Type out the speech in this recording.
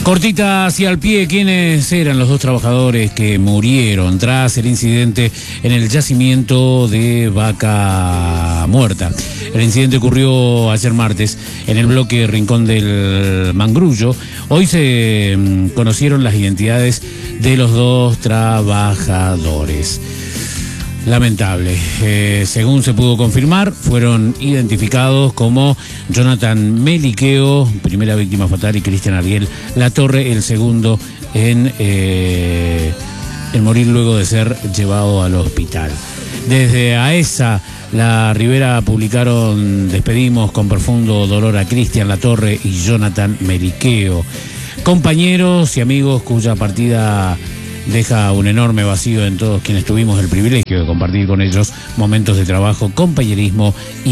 Cortita hacia el pie, ¿quiénes eran los dos trabajadores que murieron tras el incidente en el yacimiento de Vaca Muerta? El incidente ocurrió ayer martes en el bloque Rincón del Mangrullo. Hoy se conocieron las identidades de los dos trabajadores. Lamentable. Según se pudo confirmar, fueron identificados como Jonathan Meliqueo, primera víctima fatal, y Cristian Ariel Latorre, el segundo en morir luego de ser llevado al hospital. Desde AESA, La Ribera publicaron: despedimos con profundo dolor a Cristian Latorre y Jonathan Meliqueo, compañeros y amigos cuya partida deja un enorme vacío en todos quienes tuvimos el privilegio de compartir con ellos momentos de trabajo, compañerismo y